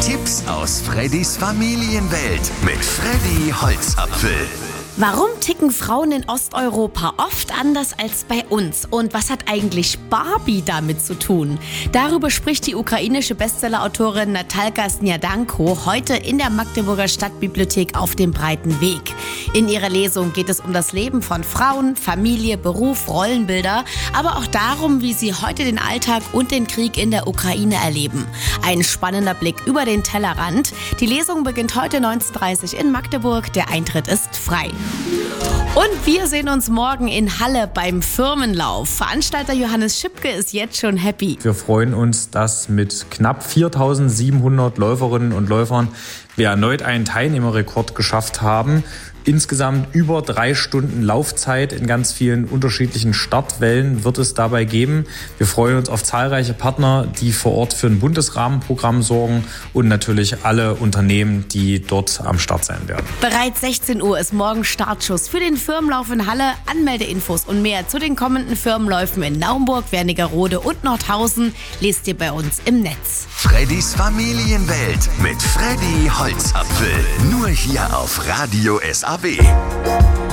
Tipps aus Freddys Familienwelt mit Freddy Holzapfel. Warum ticken Frauen in Osteuropa oft anders als bei uns? Und was hat eigentlich Barbie damit zu tun? Darüber spricht die ukrainische Bestsellerautorin Natalka Sniadanko heute in der Magdeburger Stadtbibliothek auf dem Breiten Weg. In ihrer Lesung geht es um das Leben von Frauen, Familie, Beruf, Rollenbilder, aber auch darum, wie sie heute den Alltag und den Krieg in der Ukraine erleben. Ein spannender Blick über den Tellerrand. Die Lesung beginnt heute 19:30 Uhr in Magdeburg. Der Eintritt ist frei. Und wir sehen uns morgen in Halle beim Firmenlauf. Veranstalter Johannes Schipke ist jetzt schon happy. Wir freuen uns, dass mit knapp 4.700 Läuferinnen und Läufern wir erneut einen Teilnehmerrekord geschafft haben. Insgesamt über 3 Stunden Laufzeit in ganz vielen unterschiedlichen Startwellen wird es dabei geben. Wir freuen uns auf zahlreiche Partner, die vor Ort für ein Bundesrahmenprogramm sorgen und natürlich alle Unternehmen, die dort am Start sein werden. Bereits 16 Uhr ist morgen Startschuss für den Firmenlauf in Halle. Anmeldeinfos und mehr zu den kommenden Firmenläufen in Naumburg, Wernigerode und Nordhausen lest ihr bei uns im Netz. Freddys Familienwelt mit Freddy Holzapfel. Nur hier auf Radio SAW.